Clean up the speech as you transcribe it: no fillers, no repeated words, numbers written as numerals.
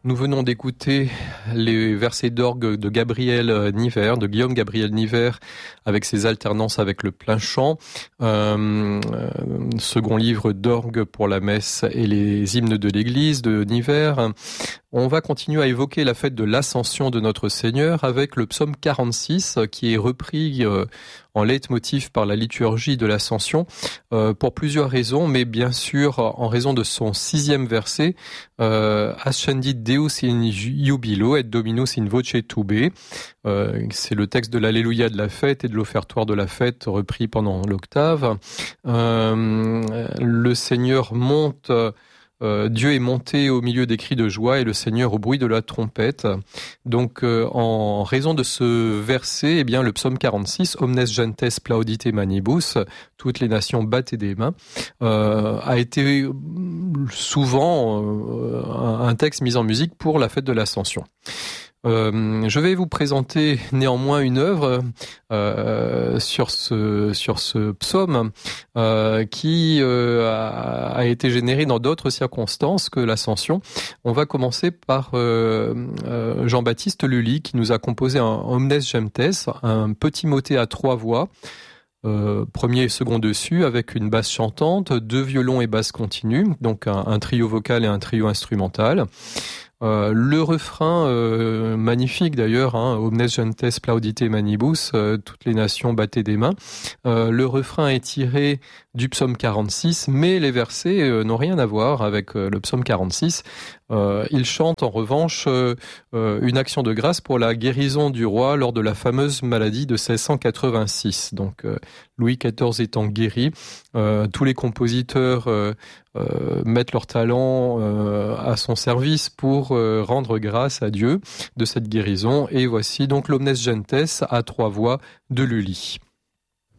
Nous venons d'écouter les versets d'orgue de Gabriel Niver, de Guillaume Gabriel Niver, avec ses alternances avec le plein chant, second livre d'orgue pour la messe et les hymnes de l'Église de Niver. On va continuer à évoquer la fête de l'Ascension de notre Seigneur avec le psaume 46 qui est repris en leitmotiv par la liturgie de l'Ascension pour plusieurs raisons, mais bien sûr en raison de son 6e verset, Ascendit Deus in jubilo et Dominus in voce tube. C'est le texte de l'Alléluia de la fête et de l'offertoire de la fête repris pendant l'octave. Le Seigneur monte... Dieu est monté au milieu des cris de joie et le Seigneur au bruit de la trompette. Donc, en raison de ce verset, eh bien, le psaume 46, Omnes gentes plaudite manibus, toutes les nations battaient des mains, a été souvent un texte mis en musique pour la fête de l'Ascension. Je vais vous présenter néanmoins une œuvre sur ce psaume qui a été généré dans d'autres circonstances que l'Ascension. On va commencer par Jean-Baptiste Lully qui nous a composé un Omnes Gentes, un petit motet à 3 voix. Premier et second dessus avec une basse chantante, 2 violons et basse continue, donc un trio vocal et un trio instrumental. Le refrain magnifique d'ailleurs, Omnes gentes plaudite manibus, toutes les nations battaient des mains. Le refrain est tiré du psaume 46, mais les versets n'ont rien à voir avec le psaume 46. Il chante en revanche une action de grâce pour la guérison du roi lors de la fameuse maladie de 1686. Donc Louis XIV étant guéri, tous les compositeurs mettent leur talent à son service pour rendre grâce à Dieu de cette guérison. Et voici donc l'Omnes Gentes à 3 voix de Lully.